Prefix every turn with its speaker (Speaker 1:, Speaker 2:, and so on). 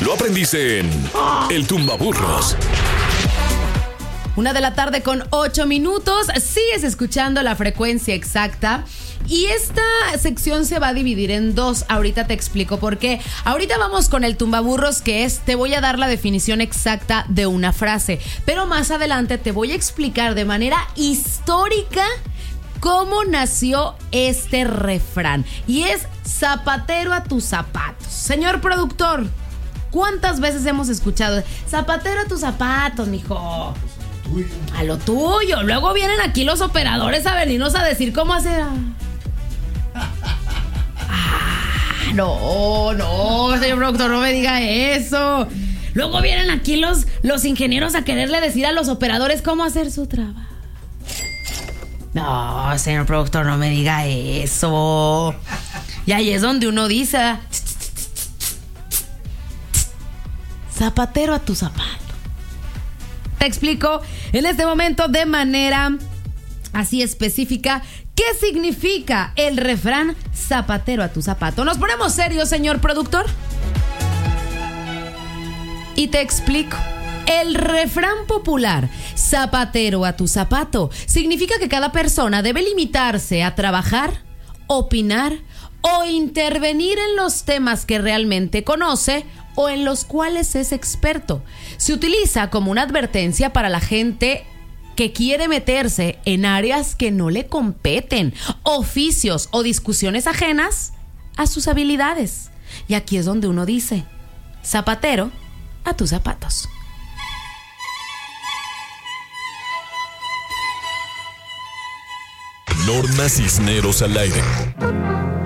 Speaker 1: Lo aprendiste en El Tumbaburros.
Speaker 2: 1:08 p.m. Sigues escuchando La Frecuencia Exacta. Y esta sección se va a dividir en dos. Ahorita te explico por qué. Ahorita vamos con el tumbaburros, que es: te voy a dar la definición exacta de una frase. Pero más adelante te voy a explicar de manera histórica cómo nació este refrán. Y es zapatero a tus zapatos. Señor productor, ¿cuántas veces hemos escuchado zapatero a tus zapatos, mijo? A lo tuyo. Luego vienen aquí los operadores a venirnos a decir cómo hacer. No, señor productor, no me diga eso. Luego vienen aquí los ingenieros a quererle decir a los operadores cómo hacer su trabajo. No, señor productor, no me diga eso. Y ahí es donde uno dice: zapatero a tu zapato. Te explico en este momento de manera así específica qué significa el refrán zapatero a tu zapato. ¿Nos ponemos serios, señor productor? Y te explico. El refrán popular zapatero a tu zapato significa que cada persona debe limitarse a trabajar, opinar o intervenir en los temas que realmente conoce o en los cuales es experto. Se utiliza como una advertencia para la gente que quiere meterse en áreas que no le competen, oficios o discusiones ajenas a sus habilidades. Y aquí es donde uno dice: zapatero a tus zapatos.
Speaker 1: Norma Cisneros al aire.